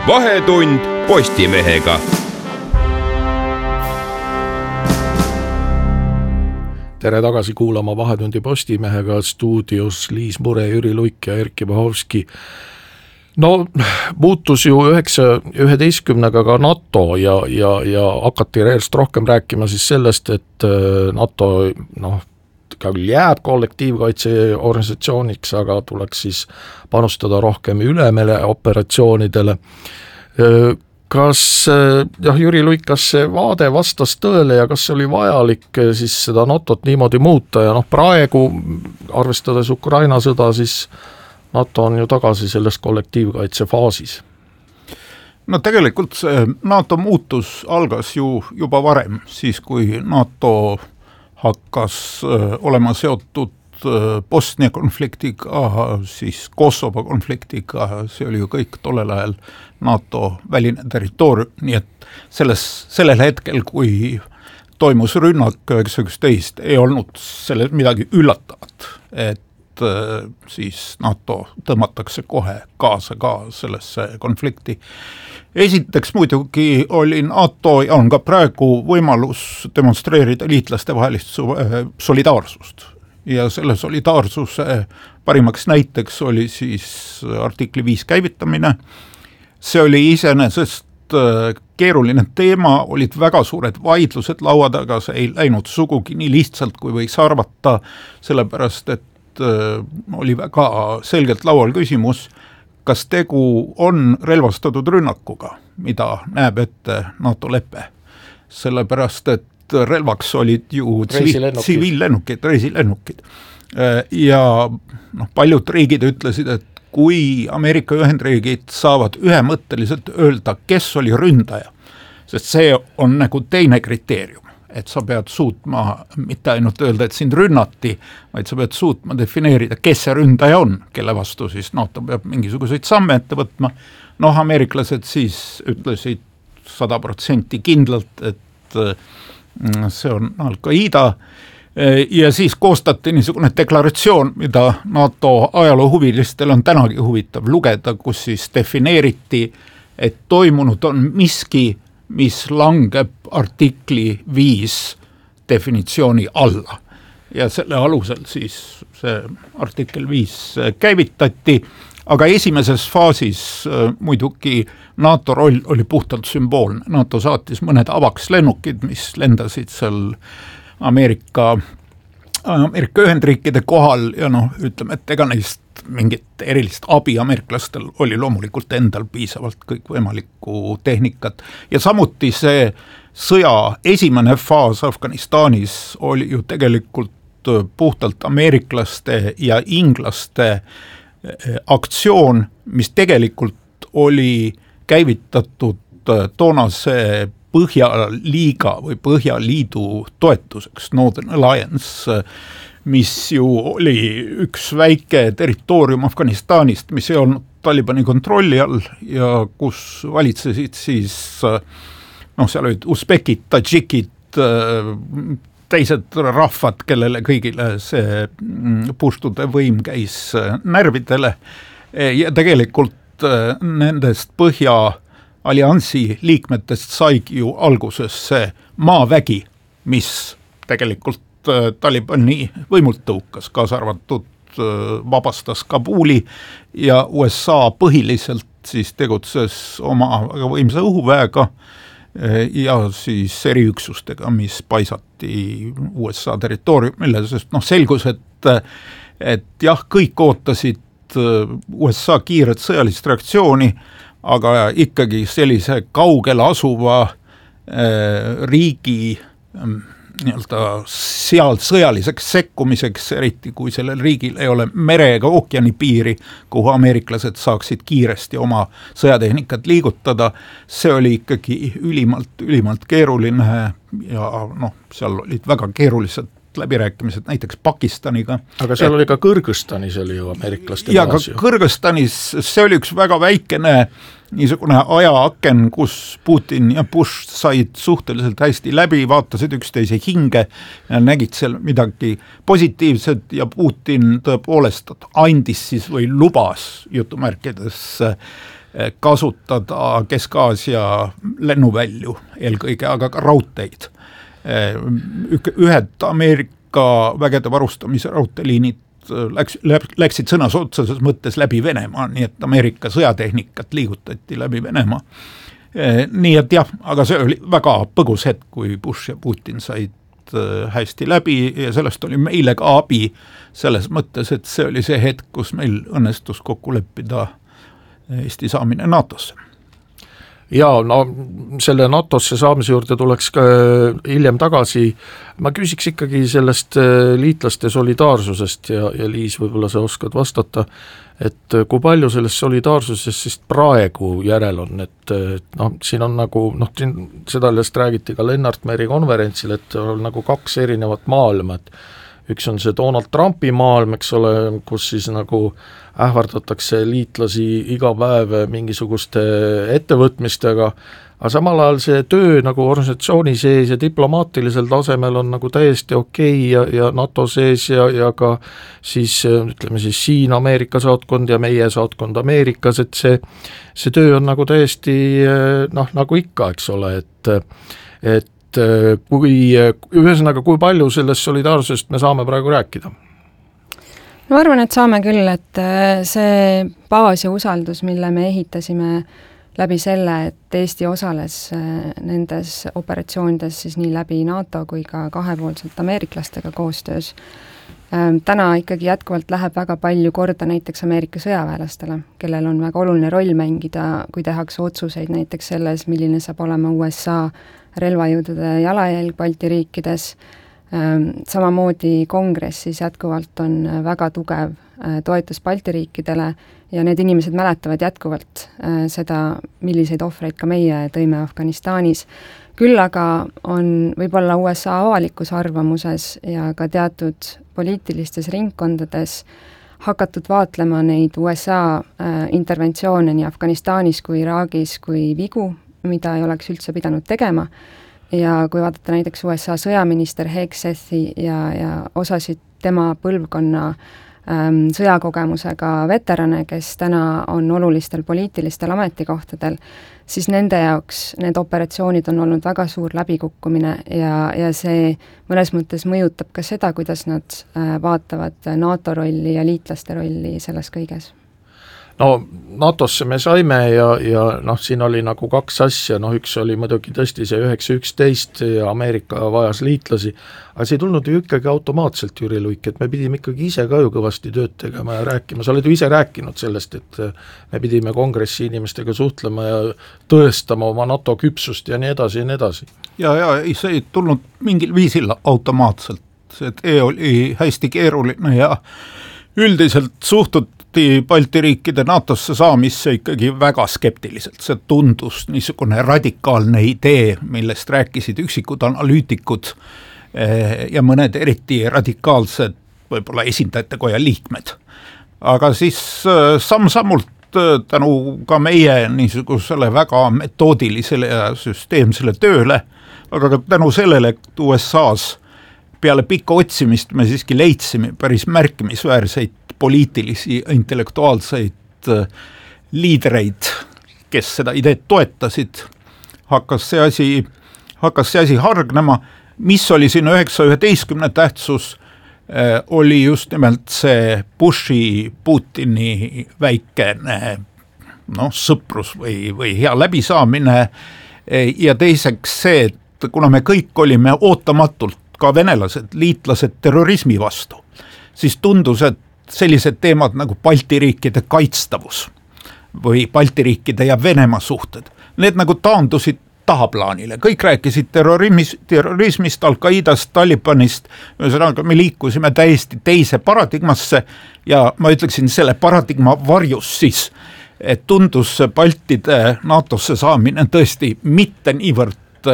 Vahetund Postimehega. Tere tagasi kuulama Vahetundi Postimehega, stuudios Liis Mure, Jüri Luik ja Erkki Bahovski. No muutus ju 9.11 ka NATO ja hakati järjest rohkem rääkima siis sellest, et NATO küll jääb kollektiivkaitseorganisatsiooniks, aga tuleks siis panustada rohkem ülemere operatsioonidele. Kas, Jüri Luik, kas see vaade vastas tõele ja kas see oli vajalik siis seda NATO-t niimoodi muuta ja praegu, arvestades Ukraina sõda, siis NATO on ju tagasi selles kollektiivkaitse faasis? No tegelikult see NATO muutus algas ju juba varem, siis kui NATO hakkas olema seotud Bosnia konfliktiga, siis Kosovo konfliktiga, see oli ju kõik tollel ajal NATO väline territoorium, nii et sellel hetkel, kui toimus rünnak 9.11, ei olnud selles midagi üllatavat, et siis NATO tõmmatakse kohe kaasa ka sellesse konflikti. Esiteks muidugi oli NATO ja on ka praegu võimalus demonstreerida liitlaste vahelist solidaarsust. Ja selle solidaarsuse parimaks näiteks oli siis artikli 5 käivitamine. See oli iseenesest keeruline teema, olid väga suured vaidlused laua taga, see ei läinud sugugi nii lihtsalt, kui võiks arvata, sellepärast et oli väga selgelt laual küsimus, kas tegu on relvastatud rünnakuga, mida näeb ette NATO lepe. Sellepärast, et relvaks olid ju tsiviillennukid, reisilennukid. Ja paljud riigid ütlesid, et kui Ameerika Ühendriigid saavad ühemõtteliselt öelda, kes oli ründaja, sest see on nagu teine kriteerium, et sa pead suutma mitte ainult öelda, et sind rünnati, vaid sa pead suutma defineerida, kes see ründaja on, kelle vastu siis NATO peab mingisuguseid samme ette võtma. Ameeriklased siis ütlesid 100% kindlalt, et see on Al-Qaeda ja siis koostati niisugune deklaratsioon, mida NATO ajaloohuvilistel on tänagi huvitav lugeda, kus siis defineeriti, et toimunud on miski, mis langeb artikli 5 definitsiooni alla. Ja selle alusel siis see artikkel 5 käivitati, aga esimeses faasis muidugi NATO roll oli puhtalt sümboolne. NATO saatis mõned avakslennukid, mis lendasid seal Ameerika Ühendriikide kohal ja ütleme, et ega neist mingit erilist abi ameeriklastel oli loomulikult endal piisavalt kõikvõimalikku tehnikat. Ja samuti see sõja esimene faas Afganistanis oli ju tegelikult puhtalt ameeriklaste ja inglaste aktsioon, mis tegelikult oli käivitatud toonase Põhjaliiga või Põhjaliidu toetuseks, Northern Alliance, mis ju oli üks väike territoorium Afganistanist, mis ei olnud Talibani kontrolli all ja kus valitsesid siis, seal olid usbekid, tadžikid, teised rahvad, kellele kõigile see puštude võim käis närvidele ja tegelikult nendest Põhja-alliansi liikmetest saigi ju alguses see maavägi, mis tegelikult Talibani võimult tõukas, kaasa arvatud vabastas Kabuli ja USA põhiliselt siis tegutses oma väga võimsa õhuväega ja siis eriüksustega, mis paisati USA territooriumile, sest selgus, et jah, kõik ootasid USA kiiret sõjalist reaktsiooni, aga ikkagi sellise kaugel asuva riigi seal sõjaliseks sekkumiseks, eriti kui sellel riigil ei ole mere ega ookeani piiri, kuhu ameeriklased saaksid kiiresti oma sõjatehnikat liigutada, see oli ikkagi ülimalt keeruline ja seal olid väga keerulised läbirääkimised näiteks Pakistaniga. Aga seal oli ka Kõrgõzstanis oli ju ameeriklaste ja ka Kõrgõzstanis see oli üks väga väikene niisugune ajaaken, kus Putin ja Bush said suhteliselt hästi läbi, vaatasid üksteise hinge ja nägid seal midagi positiivset ja Putin tõepoolest andis siis või lubas jutumärkides kasutada Kesk-Aasia lennuvälju eelkõige, aga ka raudteid. Ühed Ameerika vägede varustamise raudteeliinid läksid sõnas otseses mõttes läbi Venemaa, nii et Ameerika sõjatehnikat liigutati läbi Venemaa. Nii et jah, aga see oli väga põgus hetk, kui Bush ja Putin said hästi läbi ja sellest oli meile ka abi selles mõttes, et see oli see hetk, kus meil õnnestus kokku leppida Eesti saamine NATO-sse. Jaa, no selle NATO-sse saamise juurde tuleks ka hiljem tagasi. Ma küsiks ikkagi sellest liitlaste solidaarsusest ja Liis, võib-olla sa oskad vastata, et kui palju sellest solidaarsusest siis praegu järel on, et siin on nagu, seda räägiti ka Lennart Meri konverentsil, et on nagu kaks erinevat maailma, et üks on see Donald Trumpi maailm, eks ole, kus siis nagu ähvardatakse liitlasi iga päev mingisuguste ettevõtmistega, aga samal ajal see töö nagu organisatsiooni sees ja diplomaatilisel tasemel on nagu täiesti okei ja NATO sees ja ka siis ütleme siis siin Ameerika saatkond ja meie saatkond Ameerikas, et see töö on nagu täiesti nagu ikka, eks ole, et kui palju sellest solidaarsusest me saame praegu rääkida? No ma arvan, et saame küll, et see baas ja usaldus, mille me ehitasime läbi selle, et Eesti osales nendes operatsioonides siis nii läbi NATO kui ka kahepoolselt ameeriklastega koostöös, täna ikkagi jätkuvalt läheb väga palju korda näiteks Ameerika sõjaväelastele, kellel on väga oluline roll mängida, kui tehakse otsuseid näiteks selles, milline saab olema USA relvajõudude jalajälg Balti riikides. Samamoodi kongressis jätkuvalt on väga tugev toetus Balti riikidele ja need inimesed mäletavad jätkuvalt seda, milliseid ohvreid ka meie tõime Afganistanis. Küll aga on võib-olla USA avalikus arvamuses ja ka teatud poliitilistes ringkondades hakatud vaatlema neid USA interventsioone nii Afganistanis kui Iraagis kui vigu, mida ei oleks üldse pidanud tegema. Ja kui vaadata näiteks USA sõjaminister Hegseth'i ja osasid tema põlvkonna sõjakogemusega veterane, kes täna on olulistel poliitilistel ametikohtadel, siis nende jaoks need operatsioonid on olnud väga suur läbikukkumine ja see mõnes mõttes mõjutab ka seda, kuidas nad vaatavad NATO rolli ja liitlaste rolli selles kõiges. No NATO-sse me saime ja siin oli nagu kaks asja, üks oli muidugi tõesti see 9-11 ja Ameerika vajas liitlasi, aga see ei tulnud ju ikkagi automaatselt, Jüri Luik, et me pidime ikkagi ise ka ju kõvasti tööd tegema ja rääkima, sa oled ju ise rääkinud sellest, et me pidime kongressi inimestega suhtlema ja tõestama oma NATO küpsust ja nii edasi ja nii edasi. Ja see ei tulnud mingil viisil automaatselt, see tee oli hästi keeruline ja üldiselt suhtuti Balti riikide NATO-sse saamisse ikkagi väga skeptiliselt, see tundus niisugune radikaalne idee, millest rääkisid üksikud analüütikud ja mõned eriti radikaalsed võib-olla esindajate koja liikmed. Aga siis samm-sammult tänu ka meie niisugusele väga metoodilisele ja süsteemsele tööle, aga ka tänu sellele, et USA-s peale pikka otsimist me siiski leidsime päris märkimisväärseid poliitilisi, intellektuaalseid liidreid, kes seda ideed toetasid, hakkas see asi hargnema. Mis oli siin 9-11 tähtsus, oli just nimelt see Bushi, Putini väikene sõprus või hea läbisaamine ja teiseks see, et kuna me kõik olime ootamatult ka venelased, liitlased terrorismi vastu, siis tundus, et sellised teemad nagu Balti riikide kaitstavus või Balti riikide ja Venemaa suhted, need nagu taandusid tahaplaanile, kõik rääkisid terrorismist, Al-Qaidast, Talibanist, ühesõnaga me liikusime täiesti teise paradigmasse ja ma ütleksin selle paradigma varjus siis, et tundus Baltide NATO-sse saamine tõesti mitte niivõrd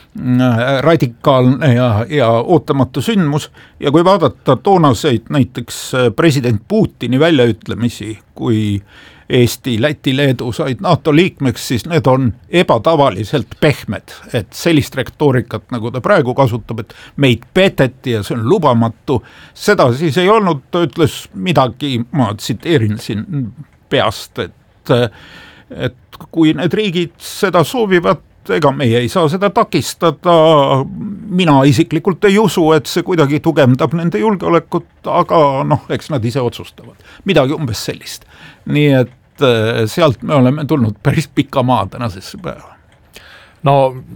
radikaalne ja ootamatu sündmus ja kui vaadata toonaseid näiteks president Putini väljaütlemisi, kui Eesti, Läti, Leedu said NATO liikmeks, siis need on ebatavaliselt pehmed, et sellist retoorikat, nagu ta praegu kasutab, et meid peteti ja see on lubamatu, seda siis ei olnud, ta ütles midagi, ma tsiteerin siin peast, et et kui need riigid seda soovivad, ega meie ei saa seda takistada, mina isiklikult ei usu, et see kuidagi tugevdab nende julgeolekut, aga eks nad ise otsustavad. Midagi umbes sellist. Nii et sealt me oleme tulnud päris pika maa tänasesse päeva. No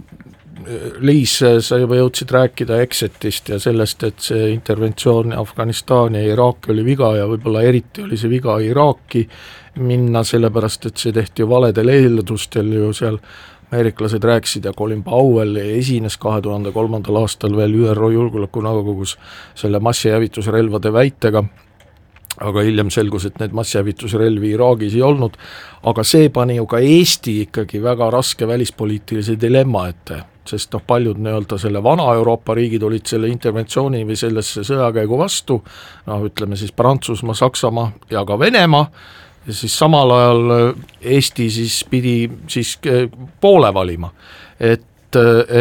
Liis, sa juba jõudsid rääkida Exitist ja sellest, et see interventsioon Afganistani ja Iraaki oli viga ja võib-olla eriti oli see viga Iraaki minna, sellepärast et see tehti ju valedel eeldustel ju seal ameeriklased rääkisid ja Colin Powell esines 2003. aastal veel ÜRO Julgeolekunõukogus selle massihävitusrelvade väitega, aga hiljem selgus, et need massihävitusrelvi Iraagis ei olnud, aga see pani ju ka Eesti ikkagi väga raske välispoliitilise dilemma ette, sest paljud nii-öelda selle vana Euroopa riigid olid selle interventsiooni või sellesse sõjakäigu vastu, ütleme siis Prantsusmaa, Saksamaa ja ka Venemaa, ja siis samal ajal Eesti siis pidi siis poole valima, et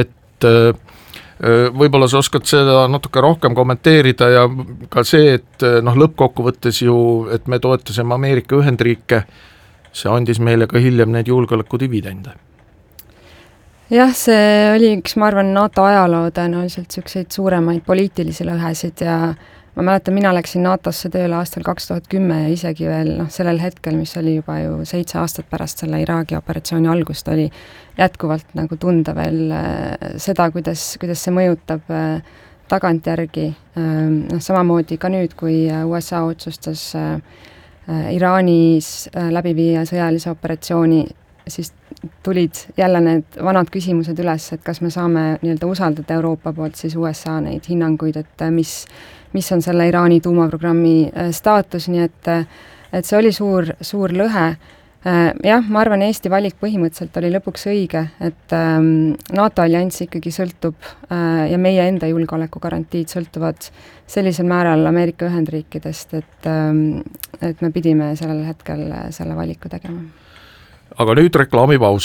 võib-olla sa oskad seda natuke rohkem kommenteerida ja ka see, et lõppkokkuvõttes ju, et me toetasime Ameerika Ühendriike, see andis meile ka hiljem need julgeolekudividende. Jah, see oli üks, ma arvan, NATO ajaloo tõenäoliselt selliseid suuremaid poliitilisi lõhesid ja ma mäletan, mina läksin NATO-sse tööle aastal 2010 ja isegi veel sellel hetkel, mis oli juba ju 7 aastat pärast selle Iraagi operatsiooni algust, oli jätkuvalt nagu tunda veel seda, kuidas see mõjutab tagantjärgi. Samamoodi ka nüüd, kui USA otsustas Iraanis läbi viia sõjalise operatsiooni, siis tulid jälle need vanad küsimused üles, et kas me saame nii-öelda usaldada Euroopa poolt siis USA neid hinnanguid, et mis on selle Iraani tuumaprogrammi staatus, nii et see oli suur lõhe. Jah, ma arvan, Eesti valik põhimõtteliselt oli lõpuks õige, et NATO allianss ikkagi sõltub ja meie enda julgeolekugarantiid sõltuvad sellisel määral Ameerika Ühendriikidest, et me pidime sellel hetkel selle valiku tegema. Aga nüüd reklaamipaus.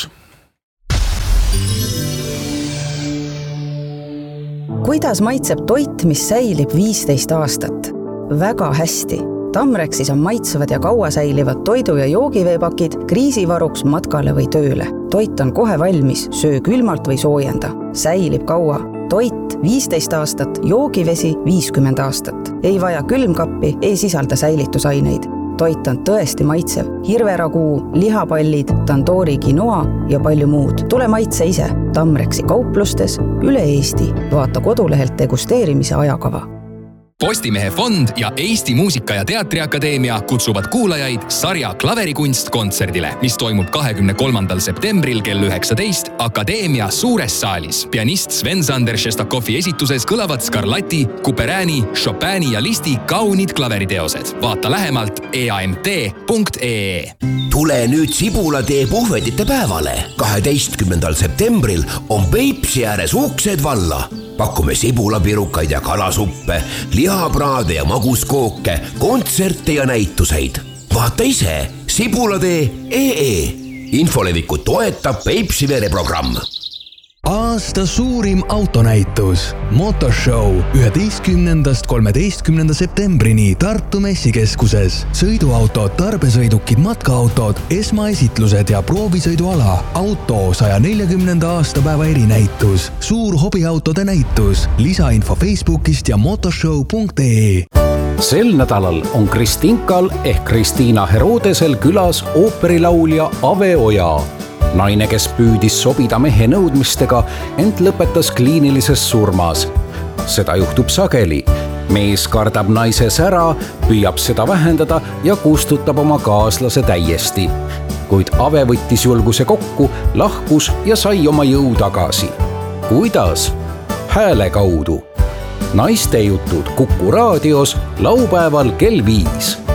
Kuidas maitseb toit, mis säilib 15 aastat? Väga hästi. Tamrexis on maitsevad ja kaua säilivad toidu- ja joogiveepakid kriisivaruks matkale või tööle. Toit on kohe valmis, söö külmalt või soojenda. Säilib kaua. Toit 15 aastat, joogivesi 50 aastat. Ei vaja külmkappi, ei sisalda säilitusaineid. Toit on tõesti maitsev. Hirveraguu, lihapallid, tandoori quinoa ja palju muud. Tule maitse ise. Tamrexi kauplustes üle Eesti. Vaata kodulehelt degusteerimise ajakava. Postimehe fond ja Eesti Muusika- ja Teatriakadeemia kutsuvad kuulajaid sarja Klaverikunst kontserdile, mis toimub 23. septembril kell 19 Akadeemia suures saalis. Pianist Sven-Sander Šestakovi esituses kõlavad Scarlatti, Couperini, Chopini ja Listi kaunid klaveriteosed. Vaata lähemalt eamt.ee. Tule nüüd Sibulatee puhvetite päevale. 12. septembril on Peipsi ääres uksed valla. Pakume sibulapirukaid ja kalasuppe, lihapraade ja maguskooke, kontserte ja näituseid. Vaata ise sibulatee.ee. Infolevikut toetab Peipsi vereprogramm. Aasta suurim autonäitus Motoshow 11.–13. septembrini Tartu messikeskuses. Sõiduautod, tarbesõidukid, matkaautod, esmaesitlused ja proovisõiduala. Auto 140. aastapäeva erinäitus. Suur hobiautode näitus. Lisainfo Facebookist ja motoshow.ee. Sel nädalal on Kristinkal ehk Kristiina Herodesel külas ooperilaulja Ave Oja. Naine, kes püüdis sobida mehe nõudmistega, ent lõpetas kliinilises surmas. Seda juhtub sageli. Mees kardab naise sära, püüab seda vähendada ja kustutab oma kaaslase täiesti. Kuid Ave võttis julguse kokku, lahkus ja sai oma jõu tagasi. Kuidas? Hääle kaudu. Naiste jutud Kuku raadios laupäeval kell 5.